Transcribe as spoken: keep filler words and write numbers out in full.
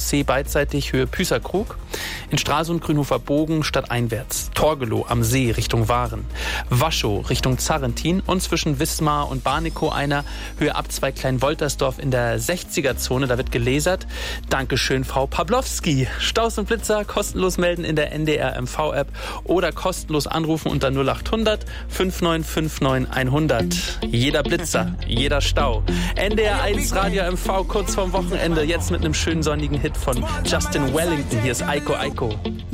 Chaussee beidseitig Höhe Püßerkrug. In Stralsund Grünhofer Bogen stadteinwärts. Torgelow am See Richtung Waren. Waschow Richtung Zarrentin und zwischen Wismar und Barnekow einer Höhe Abzweig Klein-Woltersdorf in der sechziger-Zone. Da wird gelasert. Dankeschön, Frau Pawlowski. Staus und Blitzer kostenlos melden in der N D R M V-App oder kostenlos anrufen unter null acht hundert fünf neun fünf neun hundert. Jeder Blitzer, jeder Stau. N D R eins Radio M V kurz vorm Wochenende. Jetzt mit einem schönen sonnigen Hit von Justin Wellington. Hier ist Eiko Eiko.